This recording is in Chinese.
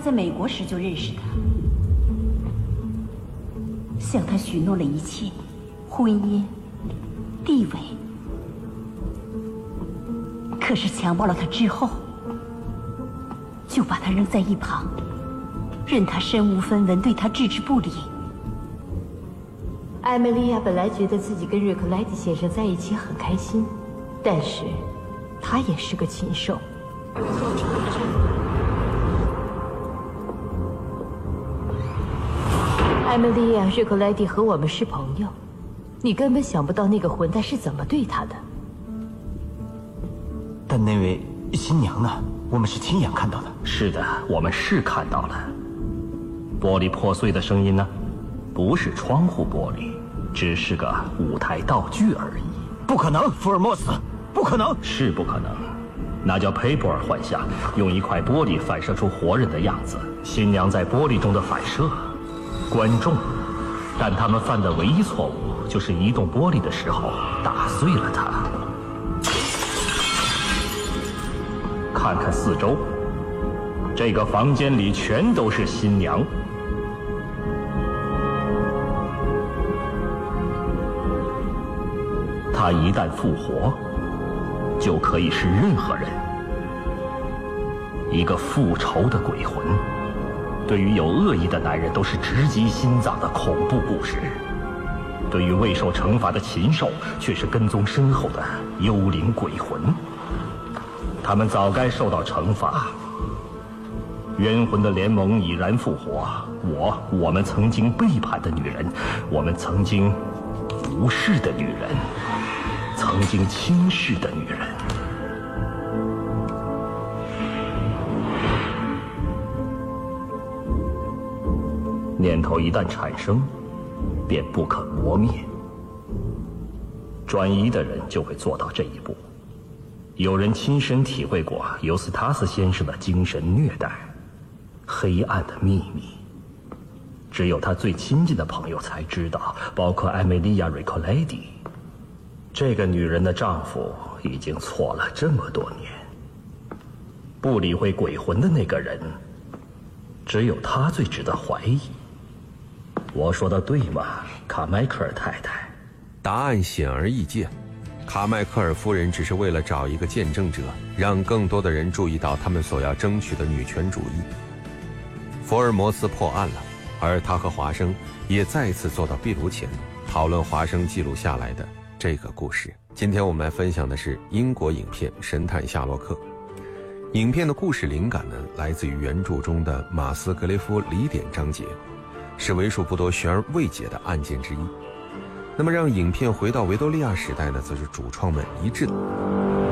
在美国时就认识他，向他许诺了一切，婚姻、地位。可是强暴了他之后，就把他扔在一旁，任他身无分文，对他置之不理。 艾梅莉亚本来觉得自己跟瑞克莱蒂先生在一起很开心，但是他也是个禽兽。艾梅莉亚，瑞克莱蒂和我们是朋友，你根本想不到那个混蛋是怎么对他的。 但那位新娘呢？我们是亲眼看到的。 是的，我们是看到了。玻璃破碎的声音呢？不是窗户玻璃，只是个舞台道具而已。 不可能，福尔摩斯，不可能。 是不可能，那叫佩珀尔幻象，用一块玻璃反射出活人的样子，新娘在玻璃中的反射。观众，但他们犯的唯一错误就是移动玻璃的时候打碎了它。看看四周，这个房间里全都是新娘。她一旦复活，就可以是任何人。一个复仇的鬼魂，对于有恶意的男人都是直击心脏的恐怖故事；对于未受惩罚的禽兽，却是跟踪身后的幽灵鬼魂。他们早该受到惩罚。冤魂的联盟已然复活，我们曾经背叛的女人，我们曾经不是的女人，曾经轻视的女人。念头一旦产生，便不可磨灭。专一的人就会做到这一步。有人亲身体会过尤斯塔斯先生的精神虐待，黑暗的秘密，只有他最亲近的朋友才知道，包括艾梅莉亚·瑞克莱蒂。这个女人的丈夫已经错了这么多年。不理会鬼魂的那个人，只有他最值得怀疑。我说的对吗，卡迈克尔太太？ 答案显而易见，卡迈克尔夫人只是为了找一个见证者，让更多的人注意到他们所要争取的女权主义。福尔摩斯破案了，而他和华生也再次坐到壁炉前，讨论华生记录下来的这个故事。今天我们来分享的是英国影片《神探夏洛克》。影片的故事灵感呢，来自于原著中的马斯格雷夫疑点章节，是为数不多悬而未解的案件之一。那么让影片回到维多利亚时代呢，则是主创们一致的